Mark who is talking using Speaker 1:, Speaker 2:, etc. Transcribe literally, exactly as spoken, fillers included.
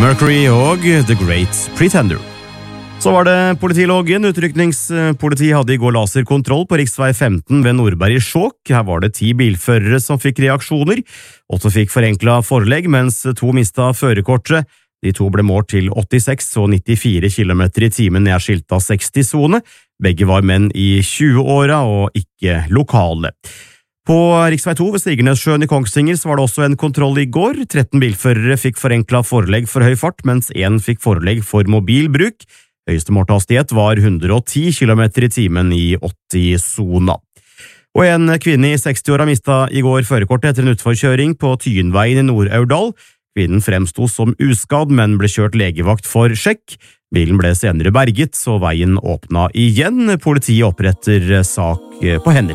Speaker 1: Mercury og The Great Pretender. Så var det politiloggen. Utrykningspoliti hadde i går laserkontroll på riksvei femten ved Nordberg i Skjåk. Her var det ti bilførere som fikk reaksjoner. Åtte fikk forenklet forelegg, mens to mistet førerkortet. De to ble målt til åttiseks og nittifire kilometer i timen ned skilta seksti-sone. Begge var menn i tjue-åra og ikke lokale. På riksvei to ved Stigernesjøen i Kongsvinger så var det også en kontroll i går. tretten bilførere fikk forenklet forelegg for høy fart, mens én fikk forelegg for mobilbruk. Høyeste målte hastighet var hundre og ti kilometer i timen i åtti-sona. Og en kvinne i seksti-åra mistet i går førerkortet etter en utforkjøring på Tyenveien i Nord-Aurdal. Kvinnen fremsto som uskadd, men ble kjørt legevakt for sjekk. Bilen ble senere berget, så veien åpna igjen. Politiet oppretter sak på hendelsen.